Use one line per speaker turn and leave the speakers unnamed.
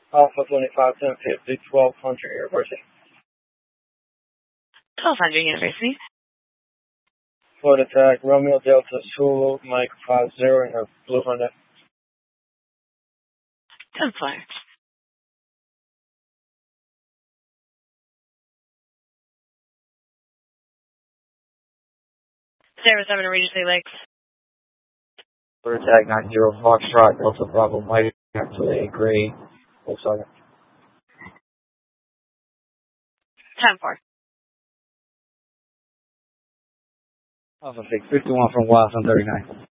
Alpha 25 1050 1200 University.
1200 University.
Florida Tag, Romeo Delta Zulu, Mike 50 in a Blue Hornet.
10-4. 07 Regency Lakes.
Florida Tag 90 Foxtrot, Delta Bravo, Mike, actually a gray Volkswagen.
10-4.
Alpha 651 from Wild 39.